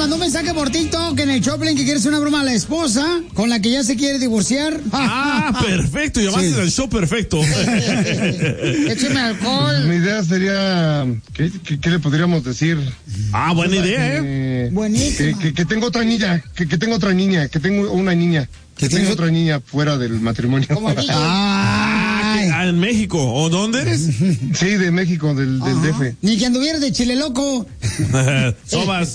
mandó un mensaje por TikTok en el Choplin que quiere hacer una broma a la esposa con la que ya se quiere divorciar. Perfecto, llamaste al show perfecto. Écheme alcohol. Mi idea sería, ¿qué le podríamos decir? Buena idea, Buenísima. Que tengo otra niña, que tengo otra niña, que tengo una niña. Que tengo otra niña fuera del matrimonio. ¿En México? ¿O dónde eres? Sí, de México, del DF. Ni que anduviera de Chile loco. Sobas.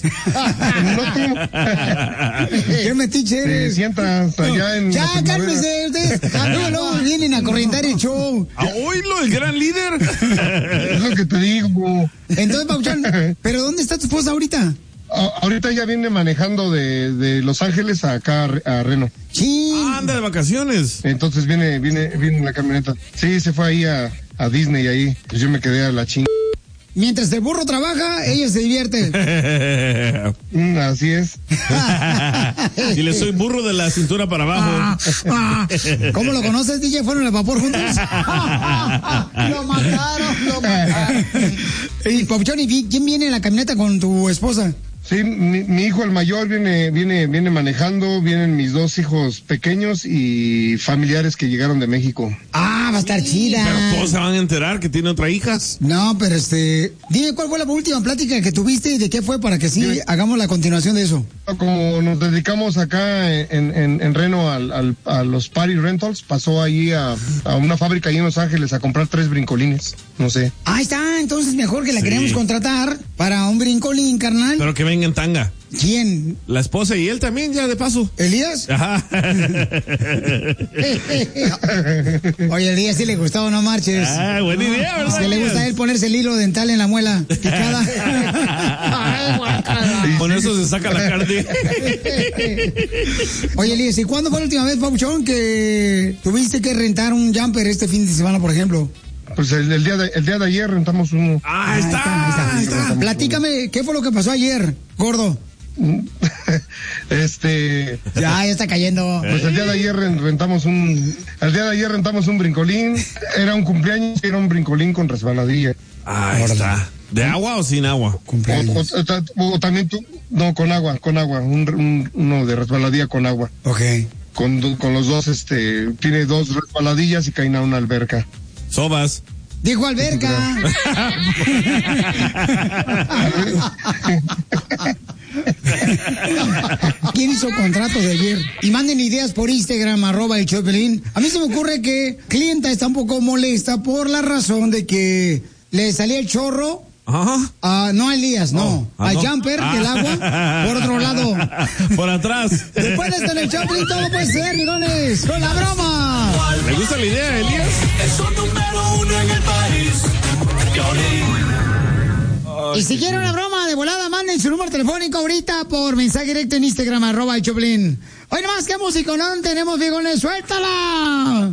¿Qué metiche eres? Se sientas allá en. Ya, cálmese ustedes. Luego vienen a corrientar el show. Oílo, el gran líder. Es lo que te digo. Entonces, Pauchón, ¿pero dónde está tu esposa ahorita? Ahorita ya viene manejando de Los Ángeles acá a Reno. Sí. Anda de vacaciones. Entonces viene en la camioneta. Sí, se fue ahí a Disney ahí. Pues yo me quedé a la ching. Mientras el burro trabaja, ella se divierte. Así es. Y le soy burro de la cintura para abajo. ¿Cómo lo conoces, DJ? ¿Fueron al vapor juntos? Lo mataron. Y Pauchón, ¿y quién viene en la camioneta con tu esposa? Sí, mi hijo el mayor viene manejando, vienen mis dos hijos pequeños y familiares que llegaron de México. Va a estar chida. Pero todos se van a enterar que tiene otra hija. No, pero dime cuál fue la última plática que tuviste y de qué fue para que hagamos la continuación de eso. Como nos dedicamos acá en Reno a los party rentals, pasó ahí a una fábrica ahí en Los Ángeles a comprar 3 brincolines, no sé. Ahí está, entonces mejor que la queremos contratar para un brincolín, carnal. Pero que venga en tanga. ¿Quién? La esposa y él también, ya de paso. ¿Elías? Ajá. Oye, Elías sí le gustaba, no marches. Buena idea, ¿verdad? Se le gusta a él ponerse el hilo dental en la muela picada. Con eso se saca la carne. Oye, Elías, ¿y cuándo fue la última vez, Pauchón, que tuviste que rentar un jumper este fin de semana, por ejemplo? Pues el día de ayer rentamos uno. Ahí está. Platícame, ¿qué fue lo que pasó ayer, gordo? Ya está cayendo. Pues el día de ayer rentamos un brincolín. Era un cumpleaños, era un brincolín con resbaladilla. Ahí está. ¿De agua o sin agua? O también no, con agua, uno de resbaladilla con agua. Ok. Con los dos, tiene 2 resbaladillas y cae a una alberca. Sobas. Dijo alberca. ¿Quién hizo contrato de ayer? Y manden ideas por Instagram, @el Choplin. A mí se me ocurre que clienta está un poco molesta por la razón de que le salía el chorro. Ajá. No a Elías, no. Al jumper del agua, por otro lado. Por atrás. Después de esto en el Choplin todo puede ser, mirones, con la broma. ¿Le gusta la idea, Elías? Es un número 1 en el país. Y si quieren una broma de volada, manden su número telefónico ahorita por mensaje directo en Instagram, @el Choplin. Hoy nomás, ¿qué música no tenemos, viejones? ¡Suéltala!